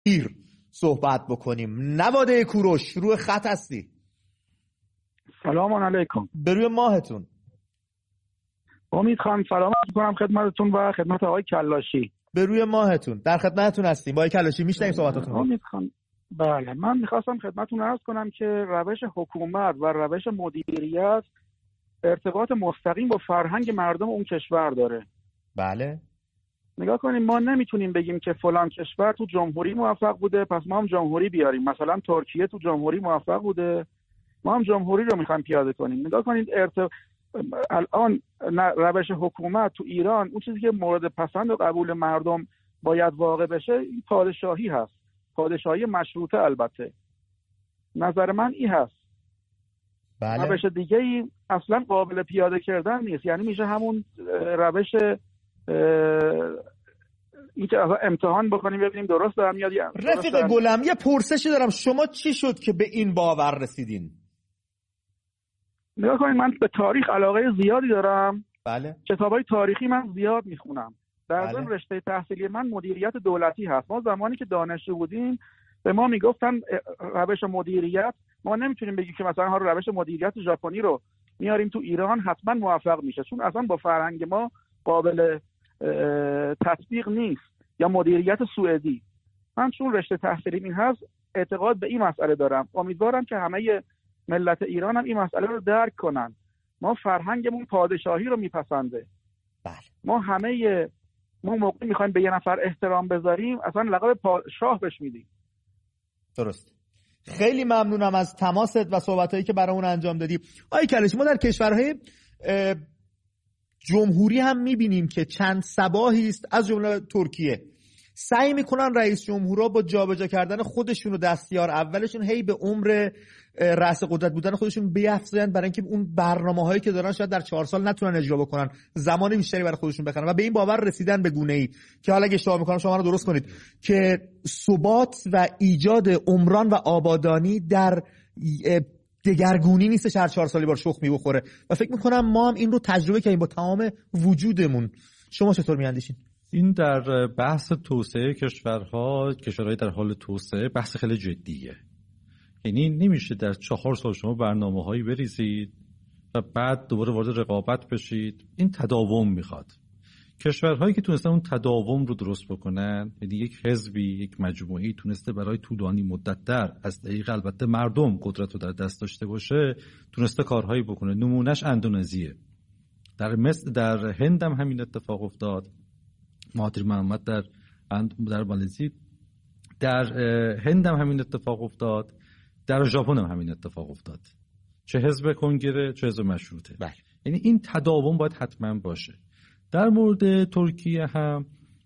پیر صحبت بکنیم. نواده کوروش روی خط هستی. سلام علیکم. به روی ماهتون. امید خان سلام می‌کنم خدمتتون و خدمت آقای کلاشی. به روی ماهتون، در خدمتتون هستیم. با آقای کلاشی میشنویم صحبتاتون. امید خان بله، من می‌خواستم خدمتتون عرض کنم که روش حکومت و روش مدیریت ارتباط مستقیم با فرهنگ مردم اون کشور داره. بله. نگاه کنیم، ما نمیتونیم بگیم که فلان کشور تو جمهوری موفق بوده پس ما هم جمهوری بیاریم. مثلا ترکیه تو جمهوری موفق بوده، ما هم جمهوری رو میخوایم پیاده کنیم. نگاه کنید الان روش حکومت تو ایران، اون چیزی که مورد پسند و قبول مردم باید واقع بشه، این پادشاهی هست. پادشاهی مشروطه. البته نظر من این هست. بله. روش دیگه ای اصلا قابل پیاده کردن نیست. یعنی میشه همون روش این که امتحان بکنیم ببینیم درست دارم میاد. رفیق گلم یه پرسشی دارم، شما چی شد که به این باور رسیدین؟ نگاه کنید، من به تاریخ علاقه زیادی دارم. بله. کتابای تاریخی من زیاد میخونم. در ضمن بله. رشته تحصیلی من مدیریت دولتی هست. ما زمانی که دانشجو بودیم به ما میگفتن روش مدیریت، ما نمیتونیم بگیم که مثلا روش مدیریت ژاپنی رو میاریم تو ایران حتما موفق میشه، چون اصلا با فرهنگ ما قابل تطبیق نیست. یا مدیریت سوئدی. من چون رشته تحصیلی این هست اعتقاد به این مسئله دارم. امیدوارم که همه ملت ایران هم این مسئله رو درک کنن. ما فرهنگمون پادشاهی رو میپسنده. بله. ما موقعی میخوایم به یه نفر احترام بذاریم اصلا لقب شاه بهش میدیم. درست. خیلی ممنونم از تماست و صحبتایی که برامون انجام دادی. آقای کلاشی، ما در کشورهای جمهوری هم میبینیم که چند صباحی است، از جمله ترکیه، سعی میکنن رئیس جمهورها با جابجا کردن خودشون و دستیار اولشون هی به عمر رأس قدرت بودن خودشون بیفزایند، برای اینکه اون برنامه‌هایی که دارن شاید در 4 سال نتونن اجرا بکنن، زمان بیشتری برای خودشون بخرن و به این باور رسیدن به گونه‌ای که حالا اگه اشتباه میکنم شما رو درست کنید که ثبات و ایجاد عمران و آبادانی در دگرگونی نیستش هر 4 سالی بار شخمی بخوره و فکر میکنم ما هم این رو تجربه کردیم با تمام وجودمون. شما چطور میاندیشین؟ این در بحث توسعه کشورهای در حال توسعه بحث خیلی جدیه. یعنی نمیشه در 4 سال شما برنامه‌هایی بریزید و بعد دوباره وارد رقابت بشید. این تداوم میخواد. کشورهایی که تونستن اون تداوم رو درست بکنن، یعنی یک حزبی، یک مجموعه‌ای تونسته برای طولانی مدت‌تر از طریق البته مردم قدرت رو در دست داشته باشه، تونسته کارهایی بکنه. نمونهش اندونزیه. در هند هم همین اتفاق افتاد. مهاتیر محمد در مالزی، در هند هم همین اتفاق افتاد، در ژاپن هم همین اتفاق افتاد. چه حزب کنگره چه حزب مشروطه. بله. یعنی این تداوم باید حتما باشه. در مورد ترکیه هم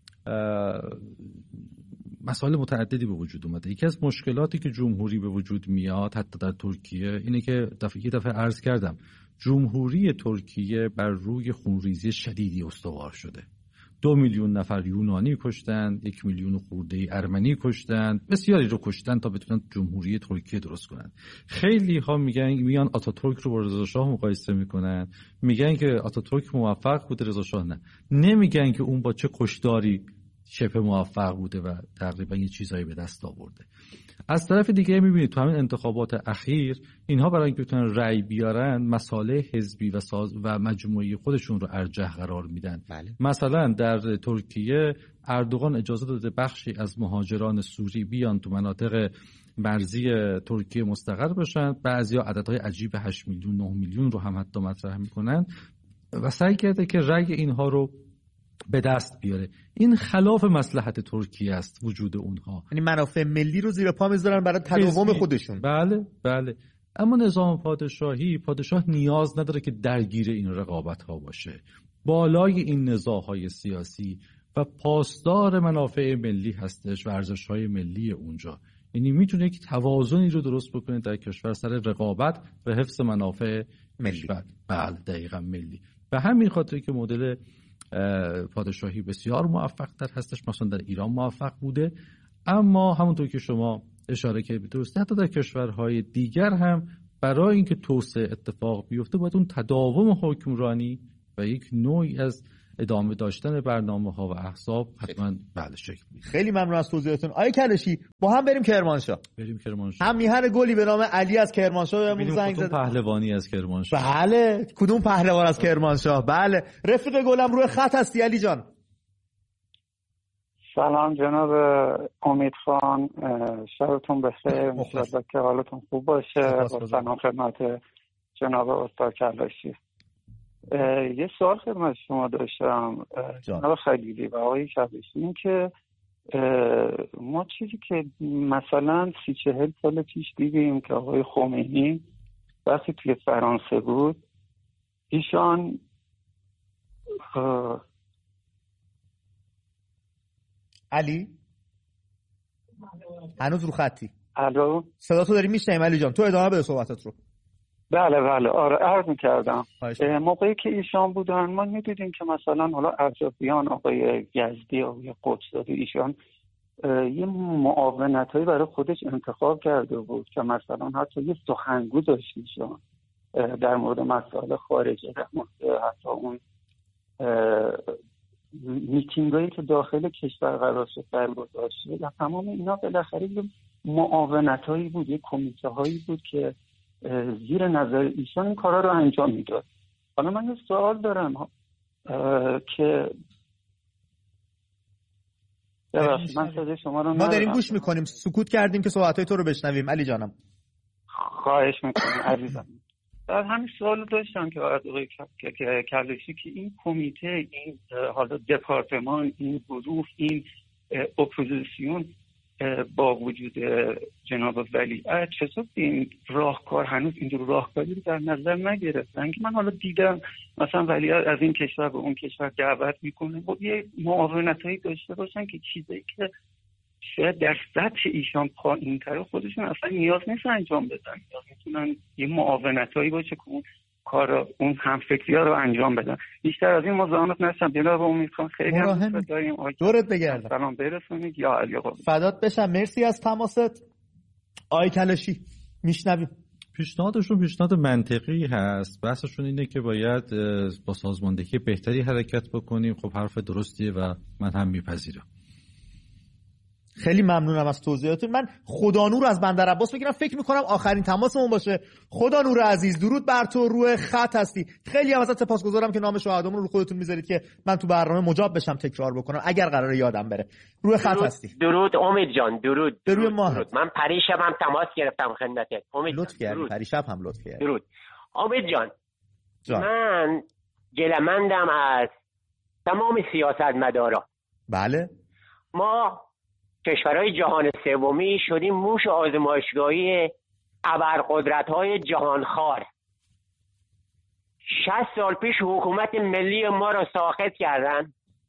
مسائل متعددی به وجود اومده. یکی از مشکلاتی که جمهوری به وجود میاد حتی در ترکیه اینه که یه دفعه عرض کردم جمهوری ترکیه بر روی خونریزی شدیدی استوار شده. 2 میلیون نفر یونانی کشتن، 1 میلیون خورده ارمنی کشتن، بسیاری رو کشتن تا بتونن جمهوری ترکیه درست کنن. خیلی ها میگن آتاتورک رو با رضا شاه مقایسه میکنن، میگن که آتاتورک موفق بوده رضا شاه نه. نمیگن که اون با چه کشداری شبه موفق بوده و تقریبا یه چیزایی به دست آورده. از طرف دیگه میبینید تو همین انتخابات اخیر اینها برای اینکه بتونن رأی بیارن مصالح حزبی و مجموعی خودشون رو ارجح قرار میدن. بله. مثلا در ترکیه اردوغان اجازه داده بخشی از مهاجران سوری بیان تو مناطق مرزی ترکیه مستقر بشن. بعضیا عددهای عجیب 8 میلیون 9 میلیون رو هم حتی مطرح میکنن و سعی کرده که رأی اینها رو به دست بیاره. این خلاف مصلحت ترکیه است وجود اونها. یعنی منافع ملی رو زیر پا میذارن برای تداوم خودشون. بله. اما نظام پادشاه نیاز نداره که درگیر این رقابت ها باشه. بالای این نزاع‌های سیاسی و پاسدار منافع ملی هستش و ارزش‌های ملی اونجا. یعنی میتونه یک توازنی رو درست بکنه در کشور سر رقابت و حفظ منافع ملی. بله دقیقاً ملی. و همین خاطری که مدل پادشاهی بسیار موفق تر هستش، مثلا در ایران موفق بوده. اما همونطور که شما اشاره کردید درسته، حتی در کشورهای دیگر هم برای اینکه توسعه اتفاق بیفته باید اون تداوم حکمرانی و یک نوعی از ادامه داشتن برنامه‌ها و احزاب حتما بله شکل میده. خیلی ممنون از توضیحاتتون. آقای کلشی با هم بریم کرمانشاه. هم میهن گلی به نام علی از کرمانشاه بهمون زنگ زد. پهلوانی از کرمانشاه. بله کدوم پهلوان از کرمانشاه؟ بله رفیق گلم روی خط هستی علی جان. سلام جناب امید خان، شبتون بخیر، انشالله که حالتون خوب باشه. با سلام خدمت جناب استاد کلاشی. یه سوال خدمت شما داشتم جناب خلیلی و آقای کلاشی، این که ما چیزی که مثلا 30-40 سال پیش دیدیم که آقای خمینی وقتی توی فرانسه بود، ایشان علی هنوز رو خطی؟ الو صدا تو داریم میشنیم علی جان، تو ادامه بده صحبتت رو. بله آره عرض میکردم موقعی که ایشان بودن ما میدیدیم که مثلا حالا اطرافیان آقای یزدی آقای قدس‌زاده ایشان یه معاونتایی برای خودش انتخاب کرده بود که مثلا حتی یه سخنگو داشت ایشان در مورد مسائل خارجه، در مورد حتی اون میتینگایی که داخل کشور قرار شد برگزار شد و تمام اینا بالاخره یه معاونتایی بود، یه کمیته هایی بود که زیر نظر ایشان این کارا رو انجام میداد. حالا من یه سوال دارم که من صدای شما رو ما داریم گوش میکنیم، سکوت کردیم که صحبتهای تو رو بشنویم علی جانم. خواهش میکنم عزیزم. در همین سوال داشتم که آقای کلاشی که این کمیته، این حالا دپارتمان، این گروه، این اپوزیسیون با وجود جناب ولیعهد چطور این راهکار هنوز این راهکاری رو در نظر نگرفتن که من حالا دیدم مثلا ولیعهد از این کشور به اون کشور دعوت میکنه با یه معاونتایی داشته باشن که چیزایی که شاید در سطح ایشان پایین‌تر خودشون اصلا نیاز نیست انجام بدن، نیاز میتونن یه معاونتایی باشه که اون کار اون همفکری‌ها رو انجام بدن. بیشتر از این مزاحمت نشم. جناب امید خان خیلی هم داریم دورت بگردم. سلام برسونید یا علی آقا. فدات بشم، مرسی از تماست. آقای کلاشی میشنویم. پیشنهادشون پیشنهاد منطقی هست. بحثشون اینه که باید با سازماندهی بهتری حرکت بکنیم. خب حرف درستیه و من هم میپذیرم. خیلی ممنونم از توضیحاتتون. من خدانور از بندر عباس میگیرم، فکر میکنم آخرین تماسمون باشه. خدانور عزیز درود بر تو، روی خط هستی. خیلی هم ازت سپاسگزارم که نام شهدامون رو خودتون میذارید که من تو برنامه مجاب بشم تکرار بکنم اگر قراره یادم بره. روی خط هستی. درود امید جان. درود. من پریشب هم تماس گرفتم خدمتت امید. لطف کردی. پریشب هم لطف کردی. درود امید جان. من گله‌مندم از تمام سیاستمدارا. بله. ما کشورهای جهان سومی شدیم موش آزمایشگاهی ابرقدرت‌های جهانخوار. 60 سال پیش حکومت ملی ما را ساخت کردن،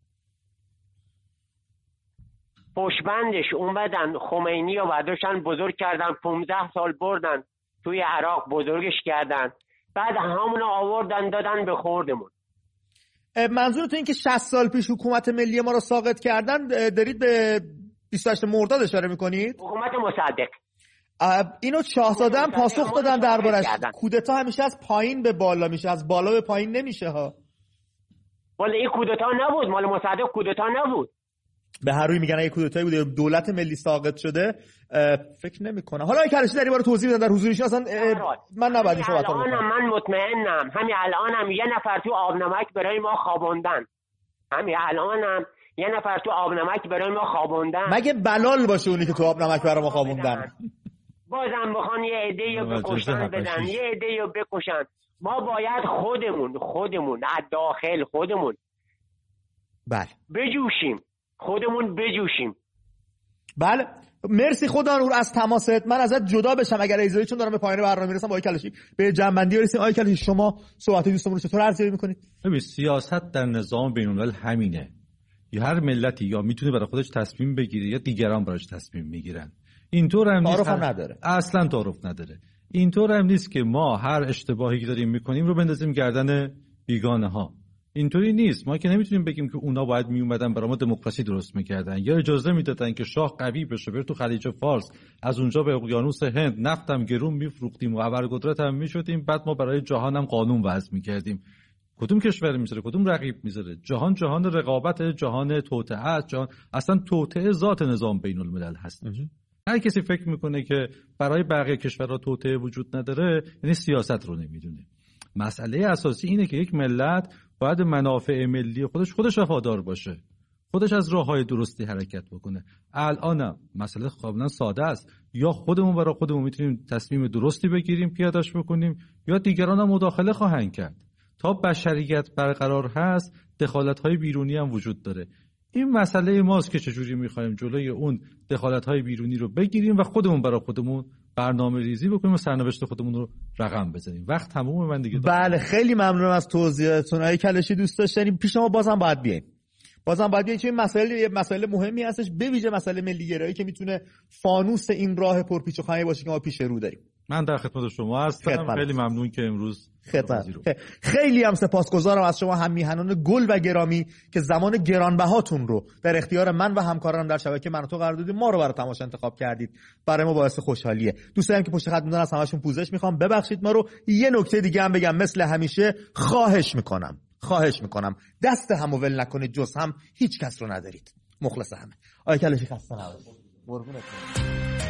پشبندش اومدن خمینی رو برداشتن بزرگ کردن، 15 سال بردن توی عراق بزرگش کردن، بعد همون رو آوردن دادن به خوردمون. منظورتون این که 60 سال پیش حکومت ملی ما رو ساقط کردن دارید به 28 مرداد اشاره میکنید؟ حکومت مصدق. اینو شاهزاده هم پاسخ دادن دربارش. کودتا همیشه از پایین به بالا میشه، از بالا به پایین نمیشه ها. والا این کودتا نبود، مال مصدق کودتا نبود. به هر روی میگن اگه کودتایی بوده دولت ملی ساقط شده فکر نمیکنم. حالا اگه کلاشی در این باره توضیح بدن در حضورش اصلا من نباید این صحبت‌ها رو بکنم. من مطمئنم همین الانم یه نفر تو آبنمک برای ما خوابوندن. همین الانم یه نفر تو آبنمک برای ما خوابوندن. مگه بلال باشه اونی که تو آبنمک برای ما خوابوندن؟ بازم بخوان یه عده‌ای رو بکشن بدن، یه عده‌ای رو بکشن. ما باید خودمون از داخل خودمون بله بجوشیم، خودمون بجوشیم. بله مرسی خدا نور از تماست. من ازت جدا بشم اگر اجازه، چون دارم به پایان برنامه میرسم. آقای کلاشی به جنبندی برسیم. آقای کلاشی شما صحبت دوستمون رو چطور ارزیابی میکنید؟ ببین سیاست در نظام بین‌الملل همینه. یا هر ملتی یا میتونه برای خودش تصمیم بگیره یا دیگران براش تصمیم میگیرن. اینطور هم نیست. تعارف نداره. اصلا تعارف نداره. اینطور هم نیست که ما هر اشتباهی که داریم میکنیم رو بندازیم گردن بیگانه ها. اینطوری نیست. ما که نمیتونیم بگیم که اونا باید میومدن برای ما دموکراسی درست میکردن یا اجازه میدادن که شاه قوی بشه بره تو خلیج فارس، از اونجا به اقیانوس هند نفتم گرون میفروختیم و ابرقدرت هم میشدیم، بعد ما برای جهان هم قانون وضع میکردیم. کدوم کشور میذاره، کدوم رقیب میذاره. جهان رقابت، جهان توطئه است، جهان اصلا توطئه ذات نظام بین الملل هست. هر کسی فکر میکنه که برای بقیه کشورها توطئه وجود نداره، یعنی سیاست رو نمیدونه. مسئله اساسی اینه که یک ملت باید منافع ملی خودش وفادار باشه، خودش از راههای درستی حرکت بکنه. الان مسئله کاملا ساده است، یا خودمون برای خودمون میتونیم تصمیم درستی بگیریم پیاده‌اش بکنیم، یا دیگران هم مداخله خواهند کرد. تا بشریت برقرار هست دخالت‌های بیرونی هم وجود داره. این مسئله ماست که چجوری می‌خوایم جلوی اون دخالت‌های بیرونی رو بگیریم و خودمون برای خودمون برنامه‌ریزی بکنیم و سرنوشت خودمون رو رقم بزنیم. وقت تمومه. من دیگه بله، خیلی ممنونم از توضیحاتتون آقای کلاشی. دوست داشتنیم پیش ما بازم باید بیایم چون این مسئله مهمی هستش، به ویژه مسئله ملی گرایی که میتونه فانوس این راه پرپیچ و خمی باشه که ما پیش رو داریم. من در خدمت شما هستم. خیلی ممنون که امروز خیلی هم سپاسگزارم از شما هم میهنان گل و گرامی که زمان گرانبهاتون رو در اختیار من و همکارانم در شبکه من و تو قرار دادید، ما رو برای تماشا انتخاب کردید. برای ما باعث خوشحالیه. دوستان که پشت خط موندن از همشون پوزش میخوام، ببخشید ما رو. یه نکته دیگه هم بگم، مثل همیشه خواهش میکنم دست همو ول نکنید، جز هم هیچ کس رو ندارید. مخلص همه. آقای کلاشی خسته نباشید. قربونتون.